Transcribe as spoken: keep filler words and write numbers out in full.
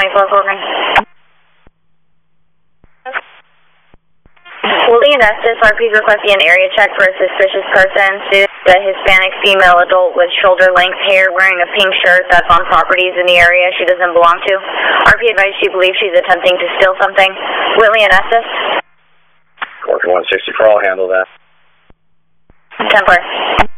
twenty-four Fulton. Willie and Estes, R P's requesting an area check for a suspicious person. The Hispanic female adult with shoulder-length hair wearing a pink shirt that's on properties in the area she doesn't belong to. R P advised she believes she's attempting to steal something. Willie and Estes? Working one sixty-four, I'll handle that. ten four.